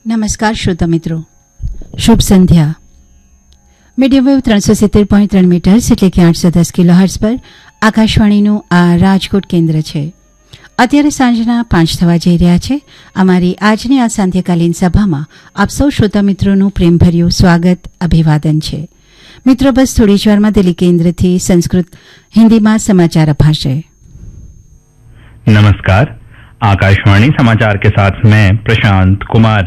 નમસ્કાર શ્રોતા મિત્રો, શુભ સંધ્યા. મીડિયમ વેવ 370.3 મીટર્સ એટલે કે 810 કિલોહર્ટ્ઝ પર આકાશવાણીનું આ રાજકોટ કેન્દ્ર છે. અત્યારે સાંજના 5 થવા જઈ રહ્યા છે. અમારી આજની આ સાંધ્યકાલીન સભામાં આપ સૌ શ્રોતા મિત્રોનું પ્રેમભર્યું સ્વાગત, અભિવાદન છે. મિત્રો, બસ થોડી જ વારમાં દિલ્હી કેન્દ્રથી સંસ્કૃત હિન્દીમાં समाचार अभाषे. नमस्कार, आकाशवाणी समाचार के साथ मैं प्रशांत कुमार.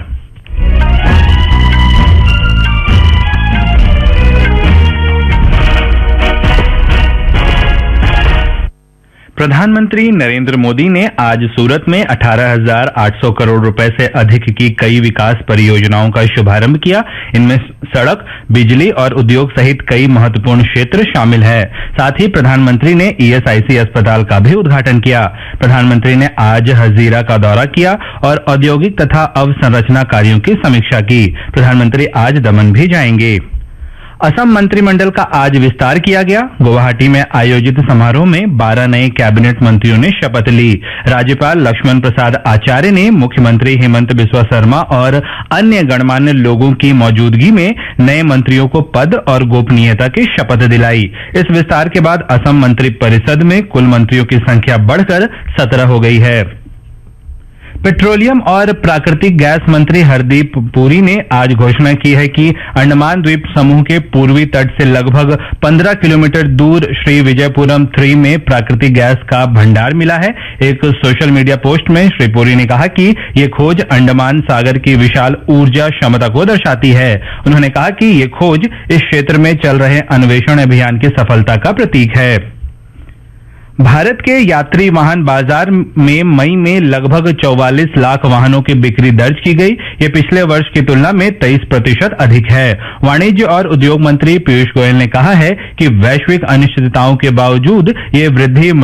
प्रधानमंत्री नरेंद्र मोदी ने आज सूरत में 18,800 करोड़ रुपए से अधिक की कई विकास परियोजनाओं का शुभारंभ किया. इनमें सड़क, बिजली और उद्योग सहित कई महत्वपूर्ण क्षेत्र शामिल है. साथ ही प्रधानमंत्री ने ईएसआईसी अस्पताल का भी उद्घाटन किया. प्रधानमंत्री ने आज हजीरा का दौरा किया और औद्योगिक तथा अवसंरचना कार्यों की समीक्षा की. प्रधानमंत्री आज दमन भी जाएंगे. असम मंत्रिमंडल का आज विस्तार किया गया. गुवाहाटी में आयोजित समारोह में 12 नए कैबिनेट मंत्रियों ने शपथ ली. राज्यपाल लक्ष्मण प्रसाद आचार्य ने मुख्यमंत्री हेमंत बिस्वा शर्मा और अन्य गणमान्य लोगों की मौजूदगी में नए मंत्रियों को पद और गोपनीयता की शपथ दिलाई. इस विस्तार के बाद असम मंत्रिपरिषद में कुल मंत्रियों की संख्या बढ़कर 17 हो गई है. पेट्रोलियम और प्राकृतिक गैस मंत्री हरदीप पुरी ने आज घोषणा की है कि अंडमान द्वीप समूह के पूर्वी तट से लगभग 15 किलोमीटर दूर श्री विजयपुरम 3 में प्राकृतिक गैस का भंडार मिला है. एक सोशल मीडिया पोस्ट में श्री पुरी ने कहा कि ये खोज अंडमान सागर की विशाल ऊर्जा क्षमता को दर्शाती है. उन्होंने कहा कि ये खोज इस क्षेत्र में चल रहे अन्वेषण अभियान की सफलता का प्रतीक है. भारत के यात्री वाहन बाजार में मई में लगभग 44 लाख वाहनों की बिक्री दर्ज की गई. ये पिछले वर्ष की तुलना में 23% अधिक है. वाणिज्य और उद्योग मंत्री पीयूष गोयल ने कहा है कि वैश्विक अनिश्चितताओं के बावजूद ये वृद्धि